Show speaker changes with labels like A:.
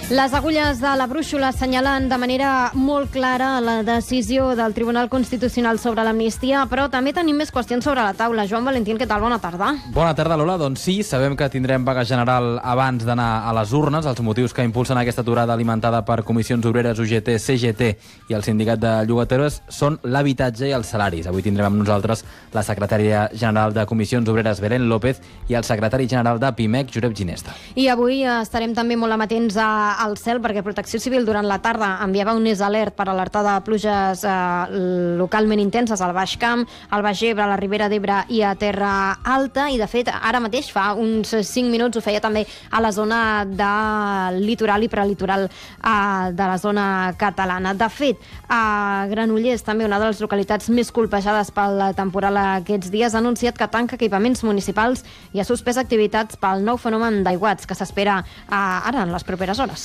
A: Les agulles de la brúixola assenyalen de manera molt clara la decisió del Tribunal Constitucional sobre l'amnistia, però també tenim més qüestions sobre la taula. Joan Valentín, què tal? Bona tarda.
B: Bona tarda, Lola. Doncs sí, sabem que tindrem vaga general abans d'anar a les urnes. Els motius que impulsen aquesta aturada alimentada per comissions obreres, UGT, CGT i el sindicat de llogateres són l'habitatge i els salaris. Avui tindrem amb nosaltres la secretària general de Comissions Obreres, Belén López, i el secretari general de PIMEC, Josep Ginesta.
A: I avui estarem també molt amatents al cel, perquè Protecció Civil durant la tarda enviava un alert per alertar de pluges localment intenses al Baix Camp, al Baix Ebre, a la Ribera d'Ebre i a Terra Alta, i de fet ara mateix fa uns 5 minuts ho feia també a la zona del litoral i prelitoral de la zona catalana. De fet, a Granollers, també una de les localitats més colpejades pel temporal aquests dies, ha anunciat que tanca equipaments municipals i ha suspès activitats pel nou fenomen d'aiguats que s'espera ara en les properes hores.